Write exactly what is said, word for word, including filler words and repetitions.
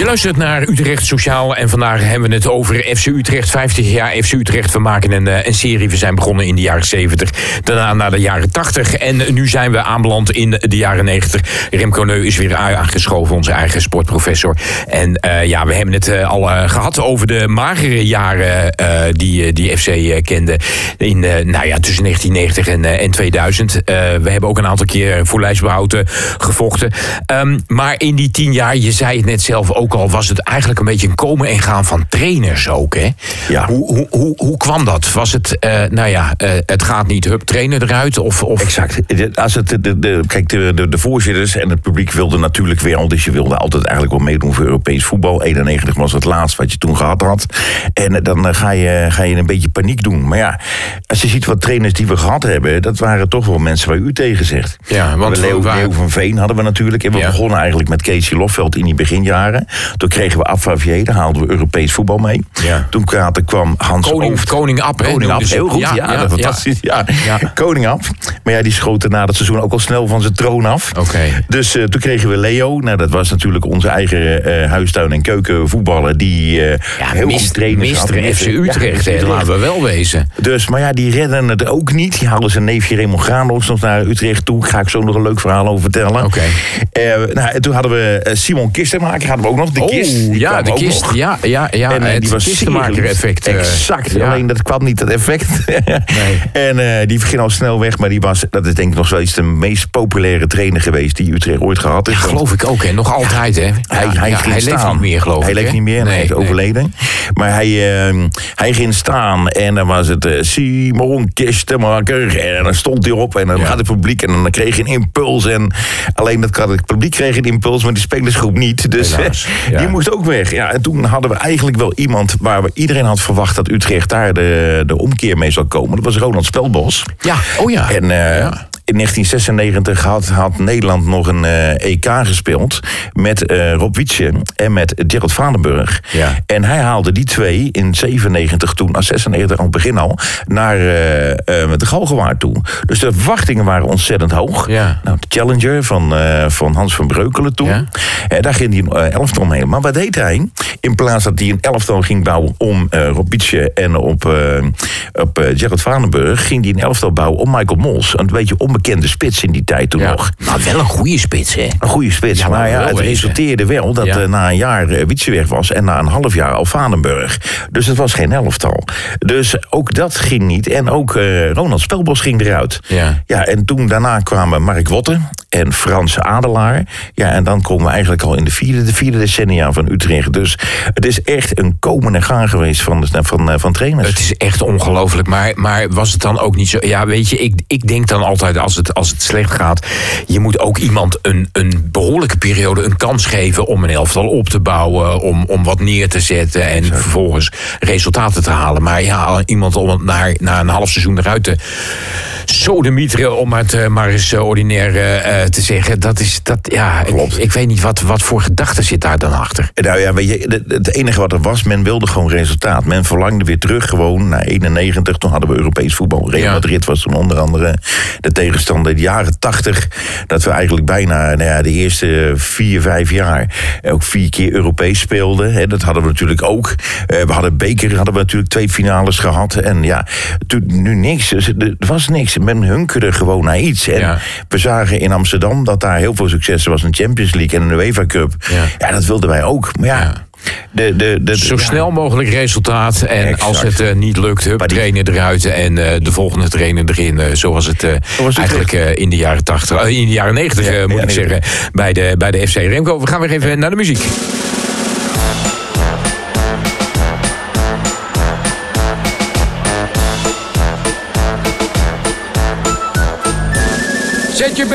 Je luistert naar Utrecht Sociaal en vandaag hebben we het over F C Utrecht. vijftig jaar F C Utrecht. We maken een, een serie. We zijn begonnen in de jaren zeventig. Daarna naar de jaren tachtig. En nu zijn we aanbeland in de jaren negentig. Remco Neu is weer aangeschoven, onze eigen sportprofessor. En uh, ja, we hebben het uh, al uh, gehad over de magere jaren uh, die, die F C uh, kende. In, uh, nou ja, tussen negentien negentig en, uh, en tweeduizend. Uh, we hebben ook een aantal keer voor Lijsbehouten gevochten. Um, maar in die tien jaar, je zei het net zelf ook al, was het eigenlijk een beetje een komen en gaan van trainers ook, hè? Ja. Hoe, hoe, hoe, hoe kwam dat? Was het, uh, nou ja, uh, het gaat niet, hup, trainer eruit? Of, of... Exact. Als het, de, de, kijk, de, de, de voorzitters en het publiek wilden natuurlijk wel, dus je wilde altijd eigenlijk wel meedoen voor Europees voetbal. eenennegentig was het laatst wat je toen gehad had. En dan uh, ga, je, ga je een beetje paniek doen. Maar ja, als je ziet wat trainers die we gehad hebben, dat waren toch wel mensen waar u tegen zegt. Ja, want Leo, waar... Leo van Veen hadden we natuurlijk. En we ja. begonnen eigenlijk met Casey Lofveld in die beginjaren. Toen kregen we Ab Favier, daar haalden we Europees voetbal mee. Ja. Toen kwam Hans Koning, Ooft. Koning Ab, hè? Koning Ab, heel goed. Ja, ja, ja, fantastisch. Ja. Ja. Ja. Koning Ab. Maar ja, die schoot na dat seizoen ook al snel van zijn troon af. Okay. Dus uh, toen kregen we Leo. Nou, dat was natuurlijk onze eigen uh, huistuin- en keukenvoetballer. Die uh, ja, heel mist, goed trainers mister had. F C Utrecht, ja, laten we wel wezen. Dus, maar ja, die redden het ook niet. Die haalden zijn neefje Raymond Graanlos nog naar Utrecht toe. Ga ik zo nog een leuk verhaal over vertellen. Okay. Uh, nou, en toen hadden we uh, Simon Kistenmaker, hadden we ook nog. De oh, kist. Ja, de kist. Nog. Ja, ja, ja. En uh, die was Kistenmaker-effect. Uh, exact. Ja. Alleen dat kwam niet, dat effect. Nee. En uh, die ging al snel weg. Maar die was, dat is denk ik nog steeds de meest populaire trainer geweest die Utrecht ooit gehad heeft. Ja, geloof ik ook, hè. Nog altijd, hè. Ja, hij, hij, ja, ging hij staan. leeft niet meer, geloof hij ik. Hij leeft niet meer en nee, hij is nee. overleden. Maar hij, uh, hij ging staan en dan was het uh, Simon Kistenmaker. En dan stond hij op en dan ja. had het publiek en dan kreeg je een impuls. En alleen dat het publiek kreeg een impuls, maar die spelersgroep niet. Dus Helaas, ja. die moest ook weg. Ja, en toen hadden we eigenlijk wel iemand waar we iedereen had verwacht dat Utrecht daar de, de omkeer mee zou komen. Dat was Ronald Spelbos. Ja, oh ja. En uh, ja. in negentien zesennegentig had, had Nederland nog een uh, E K gespeeld met uh, Rob Wietse en met Gerald Vadenburg. Ja. En hij haalde die twee in zevenennegentig toen, als zesennegentig aan het begin al, naar uh, uh, de Galgenwaard toe. Dus de verwachtingen waren ontzettend hoog. Ja. Nou, de Challenger van, uh, van Hans van Breukelen toen. Ja. Uh, daar ging hij een uh, elftal omheen. Maar wat deed hij? In plaats dat hij een elftal ging bouwen om uh, Rob Wietse en op, uh, op uh, Gerald Vadenburg, ging hij een elftal bouwen om Michael Mols. Een beetje onbekende spits in die tijd toen ja. nog. Maar wel een goede spits, hè? Een goede spits. Ja, maar, maar ja, het wezen. resulteerde wel dat ja. uh, na een jaar uh, Wietse weg was en na een half jaar al Vadenburg. Dus het was geen elftal. Dus ook dat ging niet. En ook uh, Ronald Spelbos ging eruit. Ja. Ja, en toen daarna kwamen Mark Wotte en Frans Adelaar. Ja, en dan komen we eigenlijk al in de vierde, de vierde decennia van Utrecht. Dus het is echt een komen en gaan geweest van, van, van trainers. Het is echt ongelooflijk. Maar, maar was het dan ook niet zo... Ja, weet je, ik, ik denk dan altijd als het, als het slecht gaat, je moet ook iemand een, een behoorlijke periode een kans geven om een elftal op te bouwen, om, om wat neer te zetten en Exact. vervolgens resultaten te halen. Maar ja, iemand om het na, na een half seizoen eruit te sodemieteren, om het uh, maar eens uh, ordinair uh, te zeggen, dat is, dat, ja, ik, ik weet niet wat, wat voor gedachte zit daar dan achter. Nou ja, weet je, het enige wat er was, men wilde gewoon resultaat. Men verlangde weer terug gewoon naar eenennegentig, toen hadden we Europees voetbal. Real ja. Madrid was toen onder andere de tegenstander. De jaren tachtig, dat we eigenlijk bijna nou ja, de eerste vier, vijf jaar ook vier keer Europees speelden. Hè, dat hadden we natuurlijk ook. Uh, we hadden beker, hadden we natuurlijk twee finales gehad. En ja, toen, nu niks. Er was niks. Men hunkerde gewoon naar iets. En ja. we zagen in Amsterdam dat daar heel veel succes was. Een Champions League en een UEFA Cup. Ja, ja dat wilden wij ook. Maar ja... ja. De, de, de, Zo ja. snel mogelijk resultaat. En exact. Als het uh, niet lukt, hup, trainer eruit en uh, de volgende trainer erin. Uh, zoals het uh, was eigenlijk uh, in de jaren tachtig, uh, in de jaren negentig uh, moet ja, ik nee, zeggen, bij de, bij de F C Remco. We gaan weer even naar de muziek. Zet je